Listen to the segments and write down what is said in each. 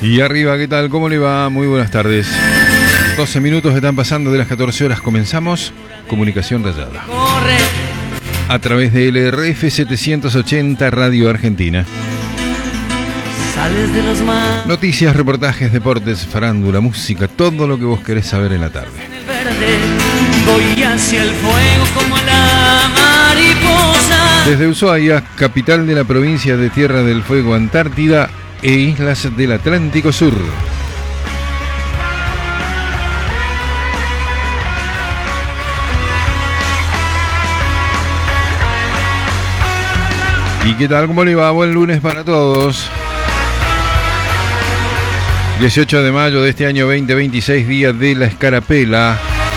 Y arriba, ¿qué tal? ¿Cómo le va? Muy buenas tardes. 12 minutos están pasando de las 14 horas. Comenzamos Comunicación Rayada a través de LRF 780 Radio Argentina. Noticias, reportajes, deportes, farándula, música, todo lo que vos querés saber en la tarde. Voy hacia el fuego como la mariposa. Desde Ushuaia, capital de la provincia de Tierra del Fuego, Antártida e islas del Atlántico Sur. ¿Y qué tal? ¿Cómo le va? Buen lunes para todos. 18 de mayo de este año 2026, día de la Escarapela.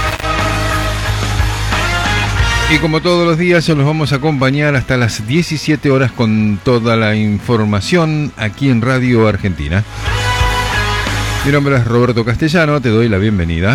Y como todos los días, se los vamos a acompañar hasta las 17 horas con toda la información aquí en Radio Argentina. Mi nombre es Roberto Castellano, te doy la bienvenida.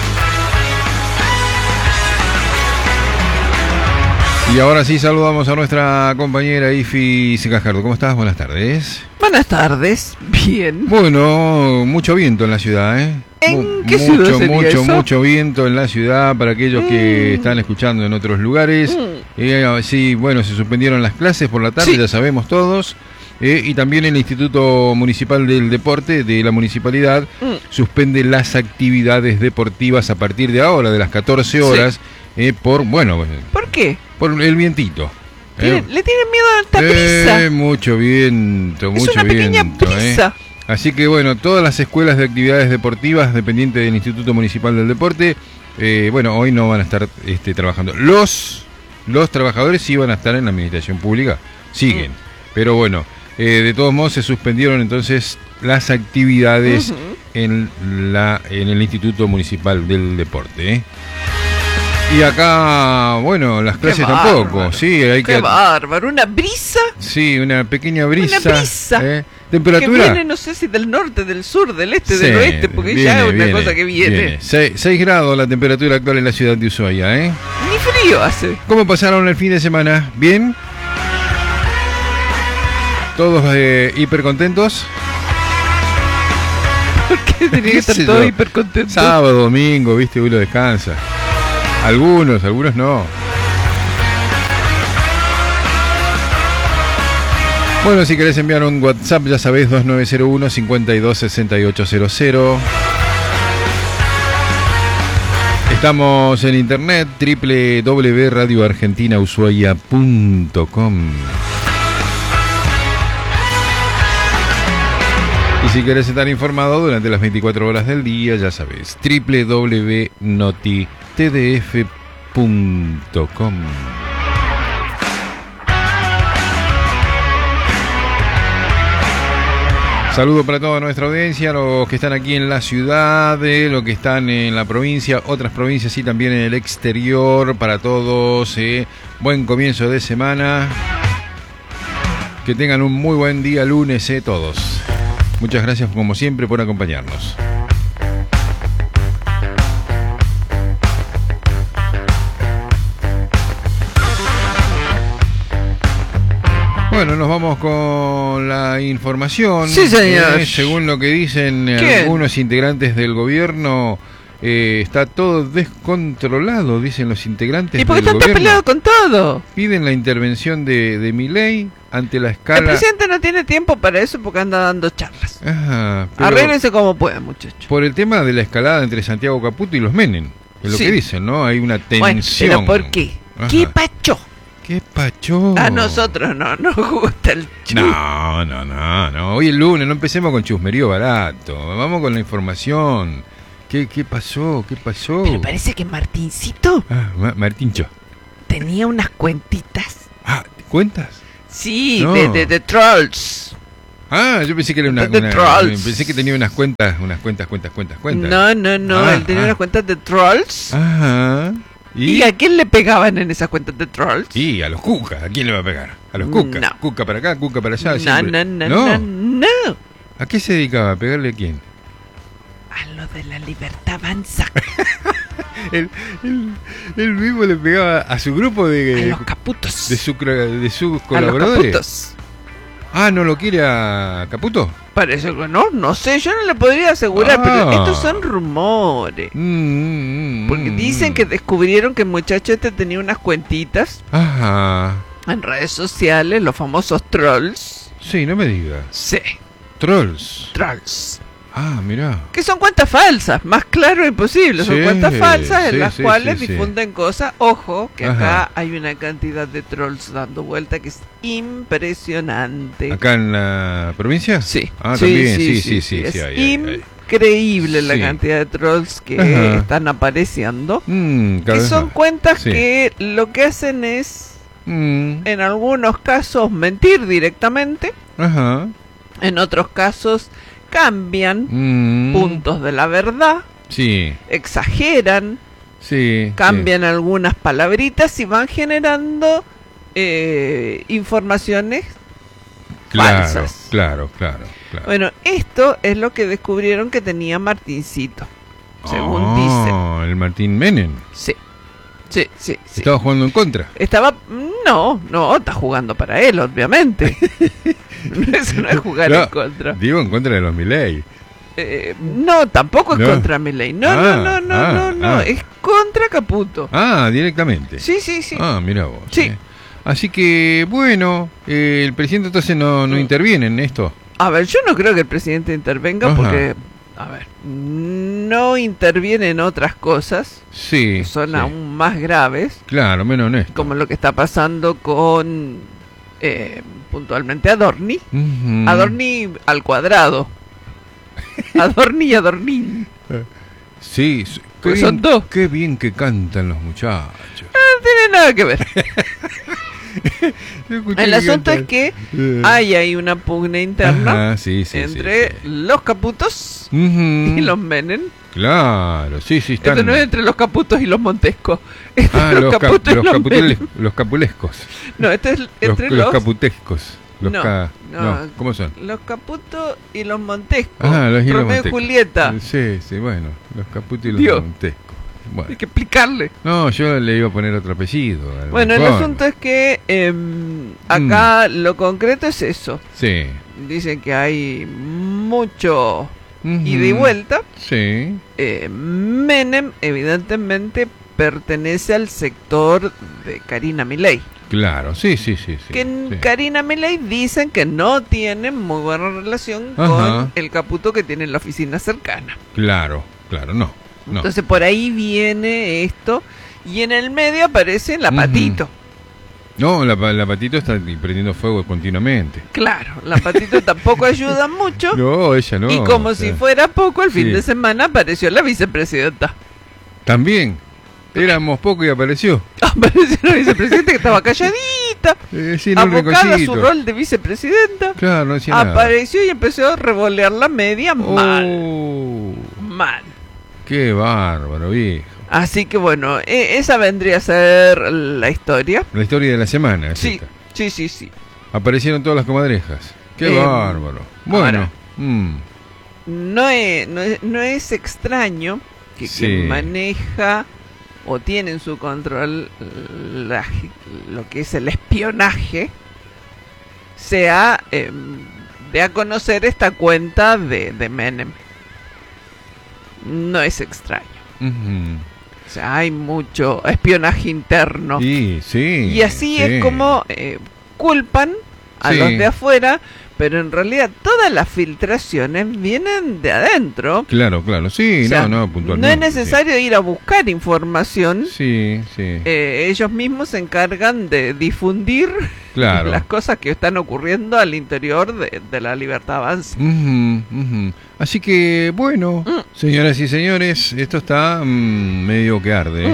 Y ahora sí saludamos a nuestra compañera Ifi Secajardo. ¿Cómo estás? Buenas tardes. Buenas tardes, bien. Bueno, mucho viento en la ciudad, ¿eh? ¿En qué ciudad sería eso? Mucho viento en la ciudad para aquellos que están escuchando en otros lugares. Sí, bueno, se suspendieron las clases por la tarde, sí. Ya sabemos todos. Y también el Instituto Municipal del Deporte de la Municipalidad suspende las actividades deportivas a partir de ahora, de las 14 horas. Sí. ¿Por qué? Por el vientito. ¿Le tienen miedo a esta brisa? Mucho viento, mucho viento. Es una pequeña brisa. Así que bueno, todas las escuelas de actividades deportivas dependientes del Instituto Municipal del Deporte, hoy no van a estar trabajando. Los trabajadores sí van a estar en la administración pública, siguen. Pero bueno, de todos modos se suspendieron entonces las actividades en el Instituto Municipal del Deporte. Y acá, bueno, las clases tampoco. Sí, Qué bárbaro, una brisa. Sí, una pequeña brisa. Una brisa. Temperatura. Que viene, no sé si del norte, del sur, del este, del oeste, porque viene, ya es una cosa que viene. 6 grados la temperatura actual en la ciudad de Ushuaia, ¿eh? Ni frío hace. ¿Cómo pasaron el fin de semana? ¿Bien? ¿Todos hiper contentos? ¿Por qué tenía que estar todos hiper contentos? Sábado, domingo, viste, uno descansa. Algunos no. Bueno, si querés enviar un WhatsApp, ya sabés, 2901-526800. Estamos en internet, www.radioargentinaushuaia.com. Y si querés estar informado durante las 24 horas del día, ya sabés, www.notitdf.com. Saludo para toda nuestra audiencia, los que están aquí en la ciudad, los que están en la provincia, otras provincias y también en el exterior, para todos, buen comienzo de semana, que tengan un muy buen día lunes, todos. Muchas gracias como siempre por acompañarnos. Bueno, nos vamos con la información. Sí, señor. Según lo que dicen algunos integrantes del gobierno, está todo descontrolado, dicen los integrantes del gobierno. ¿Y por qué están peleados con todo? Piden la intervención de Milei ante la escala. El presidente no tiene tiempo para eso porque anda dando charlas. Ajá, arréglense como puedan, muchachos. Por el tema de la escalada entre Santiago Caputo y los Menem, es lo que dicen, ¿no? Hay una tensión. Bueno, ¿pero por qué? Ajá. ¿Qué pacho? ¿Qué pacho? A nosotros no nos gusta el chusmerío. No. Hoy es lunes, no empecemos con chusmerío barato. Vamos con la información. ¿Qué pasó? Pero parece que Martincito... Martincho. Tenía unas cuentitas. ¿Cuentas? Sí, no. de trolls. Yo pensé que era pensé que tenía unas cuentas. No. Él tenía unas cuentas de trolls. Ajá. ¿Y a quién le pegaban en esas cuentas de trolls? Y a los cucas. ¿A quién le va a pegar? A los cucas. No. Cuca para acá, cuca para allá. No. ¿A qué se dedicaba? ¿A pegarle a quién? A lo de la libertad avanza. Él mismo le pegaba a su grupo de... A los caputos. De sus colaboradores. Ah, ¿no lo quiere a Caputo? Parece que no sé, yo no le podría asegurar, pero estos son rumores. Porque dicen que descubrieron que el muchacho este tenía unas cuentitas en redes sociales, los famosos trolls. Sí, no me digas. Sí. Trolls. Ah, mirá. Que son cuentas falsas, más claro imposible. Son cuentas falsas en las cuales difunden cosas. Ojo, que acá hay una cantidad de trolls dando vuelta que es impresionante. ¿Acá en la provincia? Sí. Ah, también, sí. Es increíble la cantidad de trolls que están apareciendo. Que son cuentas que lo que hacen es, en algunos casos, mentir directamente. En otros casos cambian puntos de la verdad, exageran, cambian algunas palabritas y van generando informaciones falsas. Claro. Bueno, esto es lo que descubrieron que tenía Martincito, según dicen. El Martín Menem. Sí. ¿Estaba jugando en contra? No, está jugando para él, obviamente. Eso no es jugar en contra. Digo en contra de los Milei. No, tampoco es contra Milei. No, es contra Caputo. Directamente. Sí. Mira vos. Sí. Así que, bueno, el presidente entonces no interviene en esto. A ver, yo no creo que el presidente intervenga porque, no interviene en otras cosas que son aún más graves. Claro, menos honesto. Como lo que está pasando con, puntualmente, Adorni. Adorni al cuadrado. Adorni y Adornín. Sí, son dos. Qué bien que cantan los muchachos. No tiene nada que ver. El asunto es que hay ahí una pugna interna entre los Caputos y los Menem. Claro, sí, están... Esto no es entre los Caputos y los Montescos. Los capulescos. No, esto es entre los caputescos. ¿Cómo son? Los Caputos y los Montescos. Romeo y Julieta. Sí, bueno, los Caputos y los Montescos. Bueno. Hay que explicarle. No, yo le iba a poner otro apellido. Bueno, el asunto es que acá lo concreto es eso. Sí. Dicen que hay mucho ida y vuelta. Sí. Menem evidentemente pertenece al sector de Karina Milei. Claro, sí. Que Karina Milei dicen que no tienen muy buena relación con el Caputo que tiene en la oficina cercana. Claro, no. Entonces por ahí viene esto y en el medio aparece la Patito. No, la Patito está prendiendo fuego continuamente. Claro, la Patito tampoco ayuda mucho. No, ella no. Y como si fuera poco, el fin de semana apareció la vicepresidenta. También. Éramos poco y apareció. Apareció la vicepresidenta que estaba calladita, abocada a su rol de vicepresidenta. Claro, no decía nada. Apareció y empezó a revolear la media mal. Qué bárbaro, viejo. Así que bueno, esa vendría a ser la historia. La historia de la semana. Sí. Aparecieron todas las comadrejas. Qué bárbaro. Bueno. No es extraño que quien maneja o tiene en su control lo que es el espionaje sea de a conocer esta cuenta de Menem. No es extraño. O sea, hay mucho espionaje interno. Y así es como culpan a los de afuera, pero en realidad todas las filtraciones vienen de adentro. Claro, sí, o sea, puntualmente. No es necesario ir a buscar información. Sí. Ellos mismos se encargan de difundir las cosas que están ocurriendo al interior de la Libertad Avanza. Así que, bueno, señoras y señores, esto está medio que arde.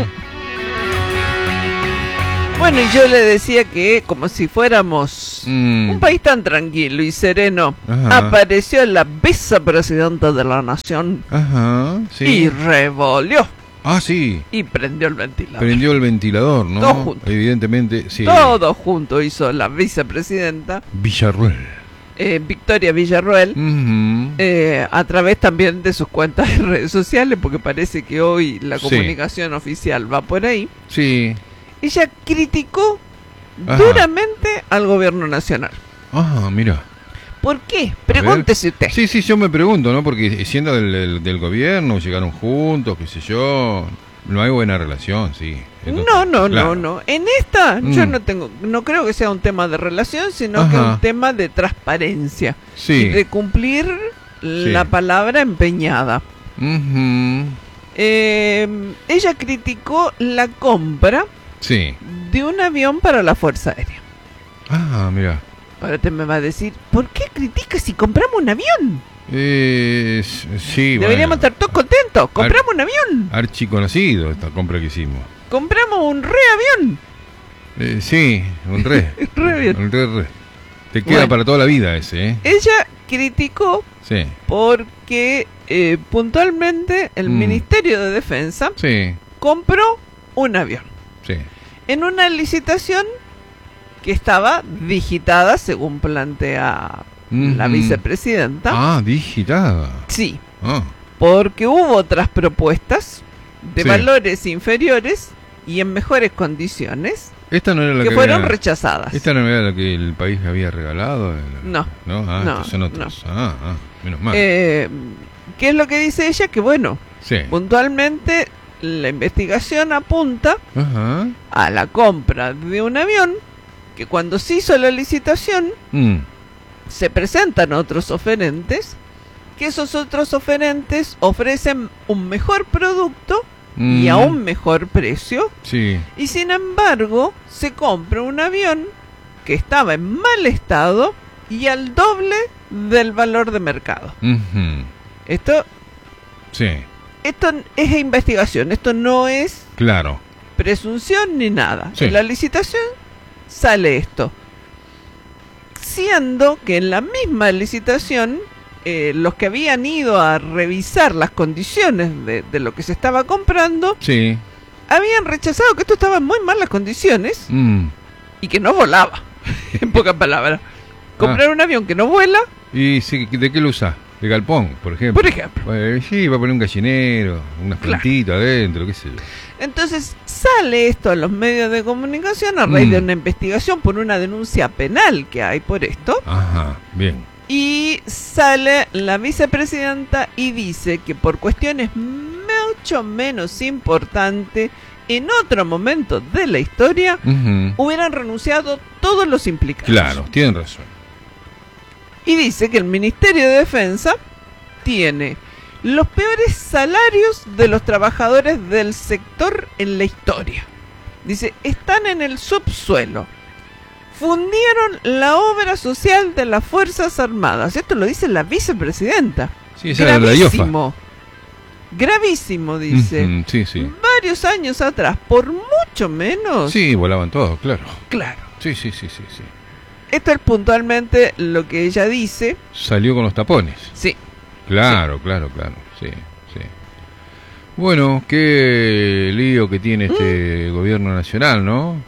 Bueno, y yo le decía que como si fuéramos un país tan tranquilo y sereno, apareció la vicepresidenta de la nación y revolvió. Sí. Y prendió el ventilador. Prendió el ventilador, ¿no? Todo junto. Evidentemente, sí. Todo junto hizo la vicepresidenta. Villarruel. Victoria Villarruel, a través también de sus cuentas de redes sociales, porque parece que hoy la comunicación oficial va por ahí. Sí. Ella criticó duramente al gobierno nacional. Ah, mira. ¿Por qué? Pregúntese usted. Sí, yo me pregunto, ¿no? Porque siendo del gobierno, llegaron juntos, qué sé yo, no hay buena relación, sí. Entonces, no. En esta yo no creo que sea un tema de relación, sino que un tema de transparencia. Sí. Y de cumplir la palabra empeñada. Ella criticó la compra de un avión para la Fuerza Aérea. Ah, mira. Ahora usted me va a decir, ¿por qué critica si compramos un avión? Sí, deberíamos estar todos contentos. Compramos un avión. Archiconocido esta compra que hicimos. Compramos un avión. Sí, un avión. Un re. Te queda para toda la vida ese, ¿eh? Ella criticó porque puntualmente el Ministerio de Defensa compró un avión. Sí. En una licitación que estaba digitada, según plantea la vicepresidenta. Ah, digitada. Sí. Porque hubo otras propuestas de valores inferiores y en mejores condiciones. Esta no era la que fueron rechazadas. ¿Esta no era la que el país había regalado? No. Estos son otros. Menos mal. ¿Qué es lo que dice ella? Que bueno, puntualmente la investigación apunta a la compra de un avión que cuando se hizo la licitación se presentan otros oferentes, que esos otros oferentes ofrecen un mejor producto y a un mejor precio, y sin embargo se compra un avión que estaba en mal estado y al doble del valor de mercado. Esto es investigación, esto no es presunción ni nada. En la licitación sale esto, siendo que en la misma licitación los que habían ido a revisar las condiciones de lo que se estaba comprando habían rechazado que esto estaba en muy malas condiciones y que no volaba. En pocas palabras, comprar un avión que no vuela. ¿Y de qué lo usa? De galpón, por ejemplo. Sí, va a poner un gallinero, unas plantitas adentro, qué sé yo. Entonces sale esto a los medios de comunicación a raíz de una investigación por una denuncia penal que hay por esto. Bien. Y sale la vicepresidenta y dice que por cuestiones mucho menos importantes, en otro momento de la historia, hubieran renunciado todos los implicados. Claro, tienen razón. Y dice que el Ministerio de Defensa tiene los peores salarios de los trabajadores del sector en la historia. Dice, están en el subsuelo. Fundieron la obra social de las Fuerzas Armadas. Esto lo dice la vicepresidenta. Sí, esa era la IOFA. Gravísimo, dice. Varios años atrás, por mucho menos. Sí, volaban todos, claro. Sí. Esto es puntualmente lo que ella dice. Salió con los tapones. Sí. Claro. Sí. Bueno, qué lío que tiene este gobierno nacional, ¿no?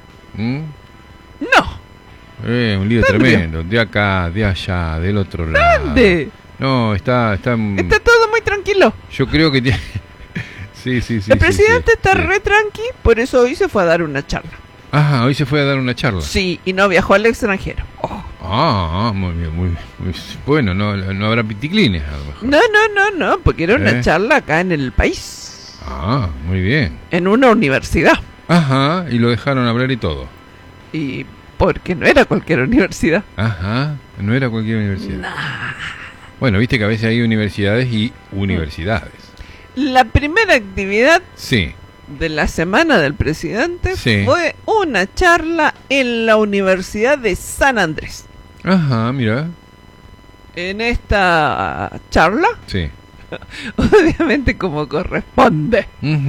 No. Un lío tremendo. De acá, de allá, del otro lado. ¿Dónde? No, está todo muy tranquilo. Yo creo que tiene... Sí. El presidente está re tranqui, por eso hoy se fue a dar una charla. Hoy se fue a dar una charla. Sí, y no viajó al extranjero. Muy bien, muy bueno, no habrá piticlines a lo mejor. No, porque era una charla acá en el país. Muy bien. En una universidad. Y lo dejaron hablar y todo. Y porque no era cualquier universidad. No era cualquier universidad. Bueno, viste que a veces hay universidades y universidades. La primera actividad de la semana del presidente fue una charla en la Universidad de San Andrés. Mira. En esta charla, obviamente como corresponde,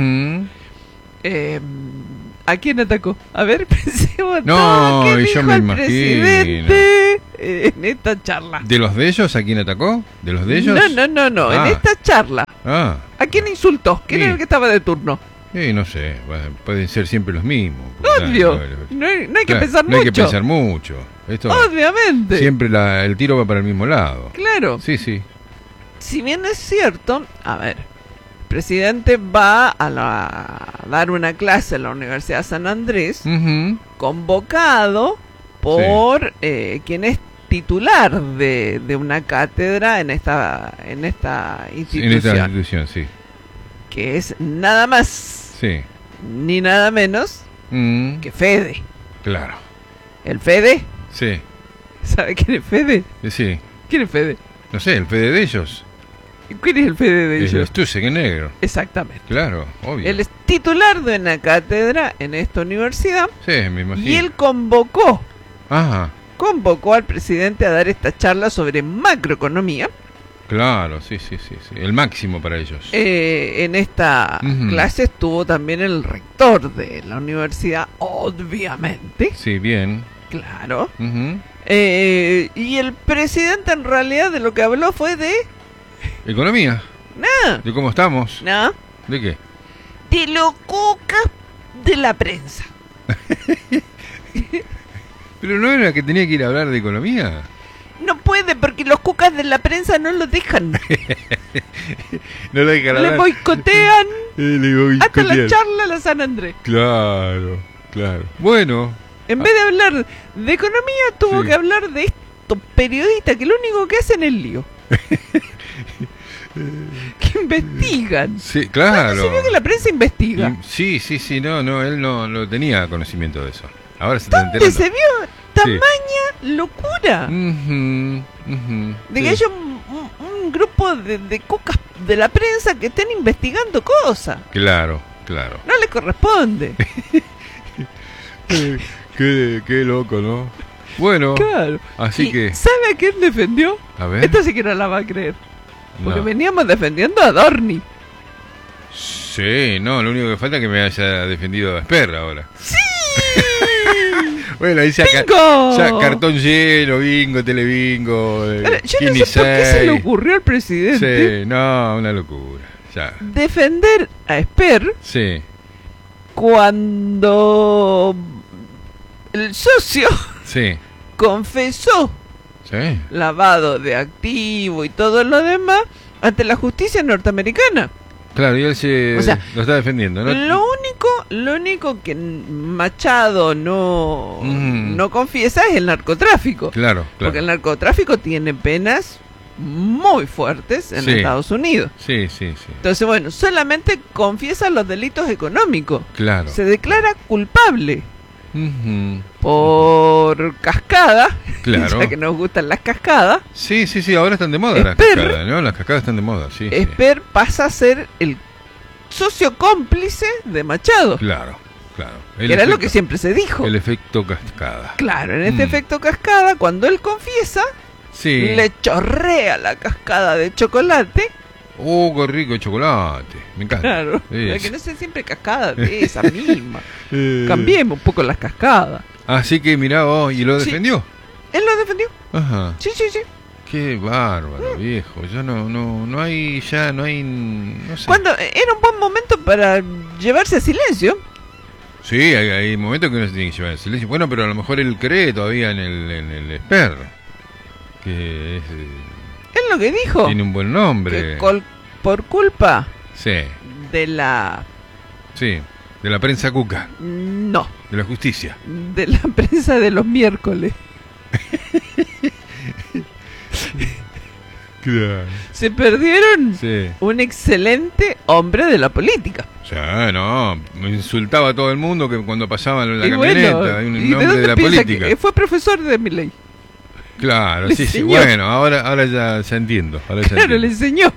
¿a quién atacó? A ver, pensemos. No, ¿qué yo dijo me el imagino. Presidente en esta charla? ¿De los de ellos? ¿A quién atacó? ¿De los de ellos? No. En esta charla. ¿A quién insultó? ¿Quién era el que estaba de turno? No sé, pueden ser siempre los mismos. Obvio, no hay que pensar mucho. No hay que pensar mucho. Esto, obviamente. Siempre el tiro va para el mismo lado. Claro. Sí. Si bien es cierto, a ver, el presidente va a dar una clase en la Universidad de San Andrés, convocado por quienes titular de una cátedra en esta institución. En esta institución, sí. Que es nada más ni nada menos que Fede. Claro. ¿El Fede? Sí. ¿Sabe quién es Fede? Sí. ¿Quién es Fede? No sé, el Fede de ellos. ¿Quién es el Fede de ellos? El Stussek en negro. Exactamente. Claro, obvio. Él es titular de una cátedra en esta universidad. Sí, me imagino. Y él convocó al presidente a dar esta charla sobre macroeconomía. Claro, sí. El máximo para ellos. En esta clase estuvo también el rector de la universidad, obviamente. Sí, bien. Claro. Y el presidente en realidad de lo que habló fue de... ¿Economía? No. ¿De cómo estamos? No. ¿De qué? De lo cuca de la prensa. ¿Pero no era que tenía que ir a hablar de economía? No puede, porque los cucas de la prensa no lo dejan. No lo dejan hablar. Le boicotean. Hasta la charla a la San Andrés. Claro. Bueno. En vez de hablar de economía, tuvo que hablar de estos periodistas que lo único que hacen es lío. Que investigan. Sí, claro. Se ve que la prensa investiga. Sí, no, él no tenía conocimiento de eso. Ahora se está enterando. ¿Dónde se vio tamaña locura? De que haya un grupo de cucas de la prensa que estén investigando cosas. Claro. No le corresponde. Qué loco, ¿no? Bueno, claro. Así que... ¿Sabe a quién defendió? A ver. Esta sí que no la va a creer. Porque veníamos defendiendo a Dorni. Sí, no, lo único que falta es que me haya defendido a Esper ahora. ¡Sí! Bueno, ahí ya cartón lleno, bingo, telebingo. Yo no sé por qué se le ocurrió al presidente. Sí, no, una locura. Ya. Defender a Esper. Sí. Cuando el socio confesó lavado de activo y todo lo demás ante la justicia norteamericana. Claro, y él lo está defendiendo, ¿no? Lo único que Machado no confiesa es el narcotráfico. Claro. Porque el narcotráfico tiene penas muy fuertes en Estados Unidos. Sí. Entonces, bueno, solamente confiesa los delitos económicos. Claro. Se declara culpable. Por cascada. Claro. Ya que nos gustan las cascadas. Sí, ahora están de moda las cascadas, ¿no? Las cascadas están de moda, sí. Esper pasa a ser el socio cómplice de Machado. Claro. Que era lo que siempre se dijo. El efecto cascada. Claro, en este efecto cascada, cuando él confiesa, le chorrea la cascada de chocolate. Qué rico el chocolate. Me encanta. Claro. Que no sea siempre cascada de esa misma. Cambiemos un poco las cascadas. Así que mirá vos, ¿y lo defendió? Él lo defendió. Ajá. Sí. Qué bárbaro, viejo. Yo no hay, no sé. Cuando era un buen momento para llevarse a silencio. Sí, hay momentos que uno se tiene que llevar a silencio. Bueno, pero a lo mejor él cree todavía en el Esper. Que es... Es lo que dijo. Tiene un buen nombre. Que por culpa de la prensa cuca. No. De la justicia. De la prensa de los miércoles. Claro. Se perdieron un excelente hombre de la política. Me insultaba a todo el mundo que cuando pasaba en la camioneta. Hay un hombre de la política. Que fue profesor de Milei. Claro, sí. Bueno, ahora ya entiendo. Le enseñó.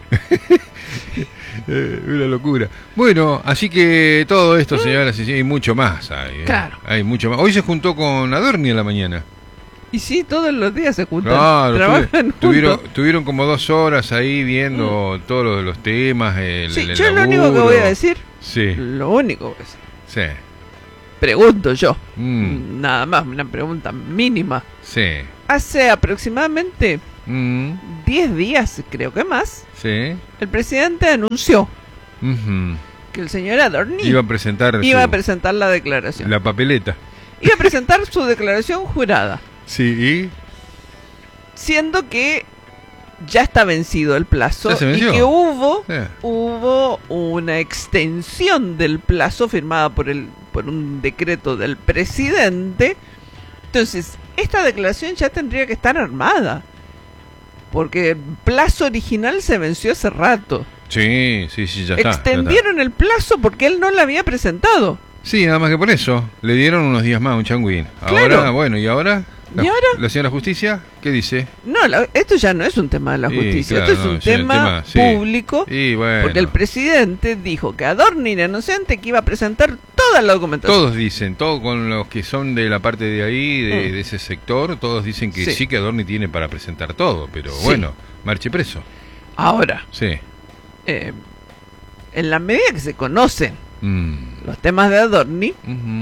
Una locura. Bueno, así que todo esto, señoras y señores, y mucho más hay. Claro. Hay mucho más. Hoy se juntó con Adorni en la mañana. Y sí, todos los días se juntan. Claro, trabajan tuvieron como 2 horas ahí viendo todos los temas. Yo lo único que voy a decir. Lo único que voy a decir. Pregunto yo. Nada más, una pregunta mínima. Hace aproximadamente 10 días, creo que más, el presidente anunció que el señor Adorni iba a presentar la declaración. La papeleta. Iba a presentar su declaración jurada. Sí. Siendo que ya está vencido el plazo y que hubo una extensión del plazo firmada por un decreto del presidente. Entonces, esta declaración ya tendría que estar armada. Porque el plazo original se venció hace rato. Sí, ya está. Extendieron el plazo porque él no la había presentado. Sí, nada más que por eso. Le dieron unos días más, un changuín. Claro. Ahora, bueno, ¿y ahora? ¿La señora Justicia qué dice? No, esto ya no es un tema de la justicia, claro, esto es un tema público, porque el presidente dijo que Adorni era inocente, que iba a presentar toda la documentación. Todos dicen, todos con los que son de la parte de ahí, de ese sector, todos dicen que sí, que Adorni tiene para presentar todo, pero bueno, marche preso. Ahora, en la medida que se conocen los temas de Adorni,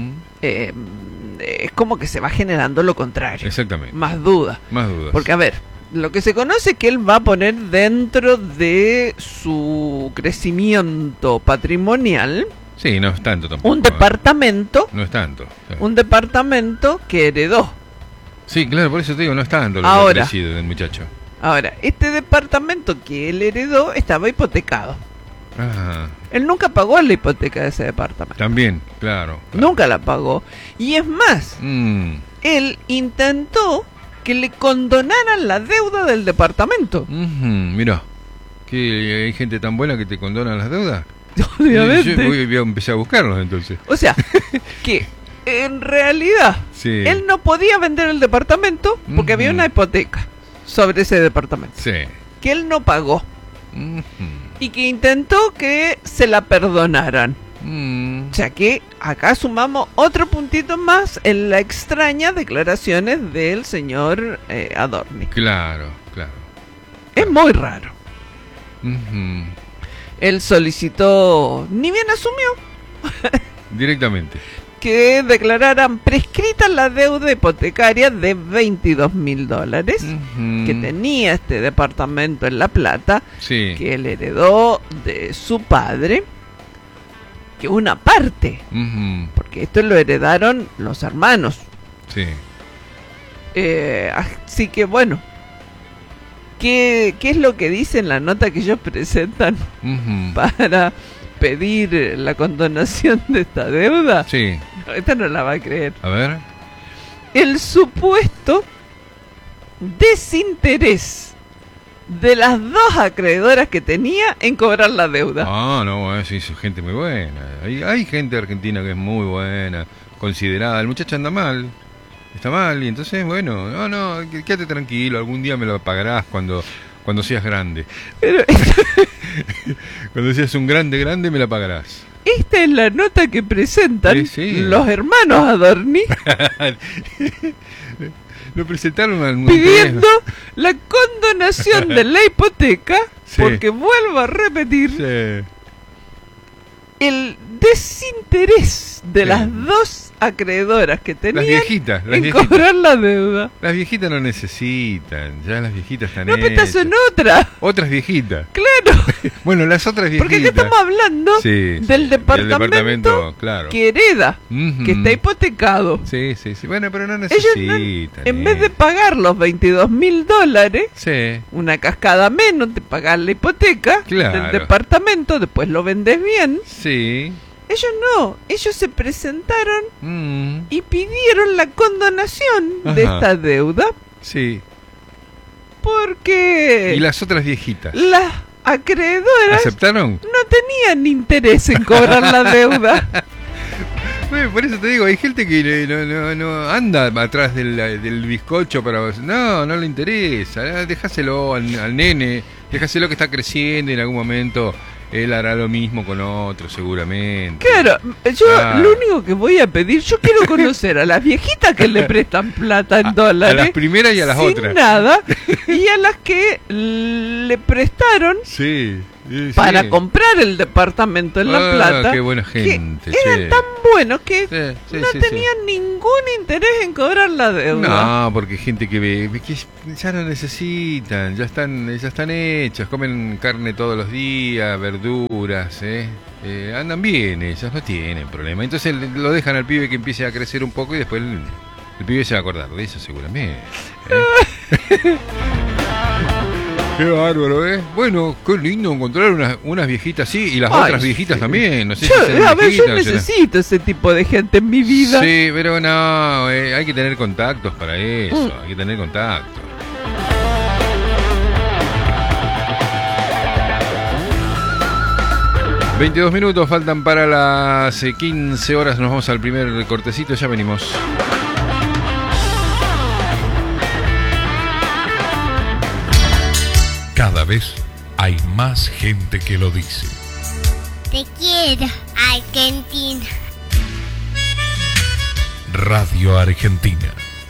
es como que se va generando lo contrario. Exactamente. Más dudas. Porque, a ver, lo que se conoce es que él va a poner dentro de su crecimiento patrimonial. Sí, no es tanto tampoco. Un departamento. No es tanto. Un departamento que heredó. Sí, claro, por eso te digo, no es tanto lo que ha crecido del muchacho. Ahora, este departamento que él heredó estaba hipotecado. Ajá. Él nunca pagó la hipoteca de ese departamento. También, claro. Nunca la pagó. Y es más, él intentó que le condonaran la deuda del departamento. Mirá, que hay gente tan buena que te condona las deudas. Obviamente. Yo voy a empezar a buscarlos entonces. O sea, que en realidad él no podía vender el departamento porque había una hipoteca sobre ese departamento. Sí. Que él no pagó. Y que intentó que se la perdonaran. O sea que acá sumamos otro puntito más en las extrañas declaraciones del señor Adorni. Claro. Es muy raro. Él solicitó, ni bien asumió, directamente, que declararan prescrita la deuda hipotecaria de $22.000 que tenía este departamento en La Plata, que él heredó de su padre, que una parte, porque esto lo heredaron los hermanos. Así que bueno, ¿qué es lo que dice en la nota que ellos presentan para pedir la condonación de esta deuda? No, esta no la va a creer. A ver. El supuesto desinterés de las dos acreedoras que tenía en cobrar la deuda. No, sí, es gente muy buena. Hay gente argentina que es muy buena, considerada. El muchacho anda mal. Está mal, y entonces, bueno, quédate tranquilo, algún día me lo pagarás cuando seas grande. Pero cuando seas un grande me la pagarás. Esta es la nota que presentan los hermanos Adorni. Lo presentaron pidiendo la condonación de la hipoteca, porque vuelvo a repetir, el desinterés de las dos acreedoras que tenían en cobrar la deuda. Las viejitas no necesitan, ya las viejitas están hechas. No, pero estas son otras viejitas. Claro. Bueno, las otras viejitas. Porque acá estamos hablando del departamento que hereda, que está hipotecado. Sí. Bueno, pero no necesitan. Ellos en vez de pagar los $22.000, una cascada menos de pagar la hipoteca del departamento, después lo vendes bien. Ellos no, ellos se presentaron y pidieron la condonación de esta deuda. Porque... ¿Y las otras viejitas? Las acreedoras... ¿Aceptaron? No tenían interés en cobrar la deuda. Por eso te digo, hay gente que no anda atrás del bizcocho para... No le interesa. Déjaselo al nene, déjaselo que está creciendo y en algún momento... Él hará lo mismo con otros, seguramente. Claro, yo lo único que voy a pedir, yo quiero conocer a las viejitas que le prestan plata en dólares. A las primeras y a las otras. Sin nada. Y a las que le prestaron para comprar el departamento en La Plata. Qué buena gente. Que eran tan buenos que no tenían ningún interés en cobrar la deuda. No, porque gente que ya no necesitan, ya están hechas, comen carne todos los días, verduras, andan bien, ellas no tienen problema. Entonces lo dejan al pibe que empiece a crecer un poco y después el pibe se va a acordar de eso seguramente. Qué bárbaro, ¿eh? Bueno, qué lindo encontrar unas viejitas así y las otras viejitas también. No sé yo necesito ese tipo de gente en mi vida. Sí, pero no, hay que tener contactos para eso. Hay que tener contactos. ...22 faltan para las 15 horas... ...nos vamos al primer cortecito... ...ya venimos... Cada vez hay más gente que lo dice. Te quiero, Argentina. Radio Argentina.